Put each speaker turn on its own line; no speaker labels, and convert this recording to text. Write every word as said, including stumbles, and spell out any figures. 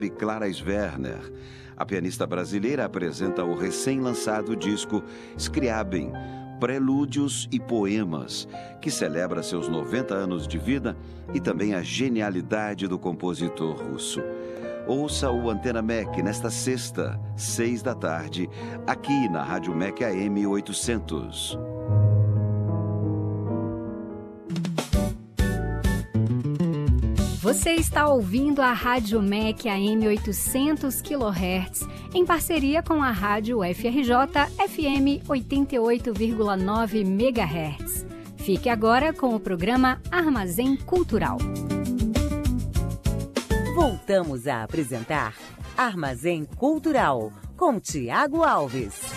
e Clara Sverner. A pianista brasileira apresenta o recém-lançado disco Scriabin, Prelúdios e Poemas, que celebra seus noventa anos de vida e também a genialidade do compositor russo. Ouça o Antena M E C nesta sexta, seis da tarde, aqui na Rádio M E C A M oitocentos.
Você está ouvindo a Rádio M E C A M oitocentos quilohertz, em parceria com a Rádio F R J F M oitenta e oito vírgula nove megahertz. Fique agora com o programa Armazém Cultural.
Voltamos a apresentar Armazém Cultural, com Tiago Alves.